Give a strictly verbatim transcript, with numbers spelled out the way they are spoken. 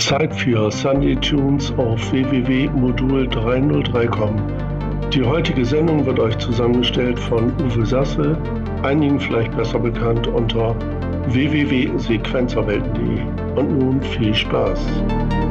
Zeit für Sunday Tunes auf w w w punkt modul dreihundertdrei punkt com. Die heutige Sendung wird euch zusammengestellt von Uwe Sasse, einigen vielleicht besser bekannt unter w w w punkt sequenzerwelten punkt de. Und nun viel Spaß!